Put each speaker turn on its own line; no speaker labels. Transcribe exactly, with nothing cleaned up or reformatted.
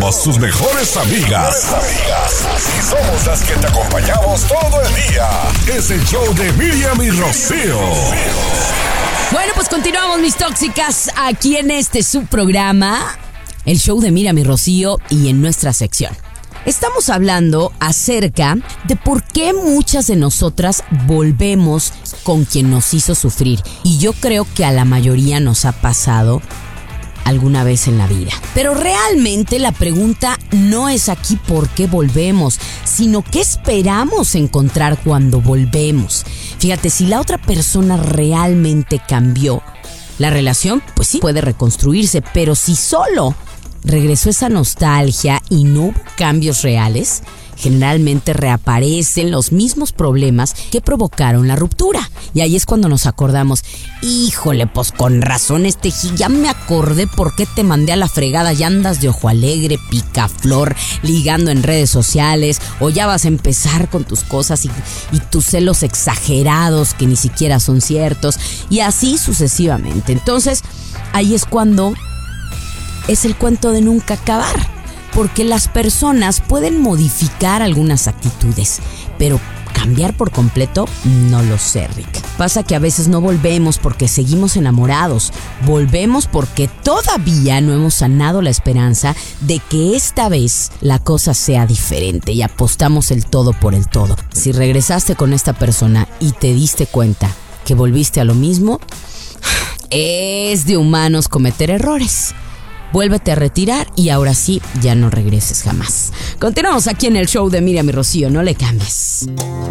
somos tus mejores amigas. Y somos las que te acompañamos todo el día. Es el show de Miriam y Rocío.
Bueno, pues continuamos, mis tóxicas, aquí en este subprograma, el show de Miriam y Rocío, y en nuestra sección. Estamos hablando acerca de por qué muchas de nosotras volvemos con quien nos hizo sufrir. Y yo creo que a la mayoría nos ha pasado alguna vez en la vida. Pero realmente la pregunta no es aquí por qué volvemos, sino qué esperamos encontrar cuando volvemos. Fíjate, si la otra persona realmente cambió, la relación, pues sí, puede reconstruirse, pero si solo regresó esa nostalgia y no hubo cambios reales, generalmente reaparecen los mismos problemas que provocaron la ruptura. Y ahí es cuando nos acordamos, híjole, pues con razón este G, ya me acordé por qué te mandé a la fregada, ya andas de ojo alegre, picaflor, ligando en redes sociales, o ya vas a empezar con tus cosas y, y tus celos exagerados que ni siquiera son ciertos, y así sucesivamente. Entonces, ahí es cuando es el cuento de nunca acabar. Porque las personas pueden modificar algunas actitudes, pero cambiar por completo, no lo sé, Rick. Pasa que a veces no volvemos porque seguimos enamorados. Volvemos porque todavía no hemos sanado la esperanza de que esta vez la cosa sea diferente y apostamos el todo por el todo. Si regresaste con esta persona y te diste cuenta que volviste a lo mismo, es de humanos cometer errores. Vuélvete a retirar y ahora sí, ya no regreses jamás. Continuamos aquí en el show de Miriam y Rocío, no le cambies.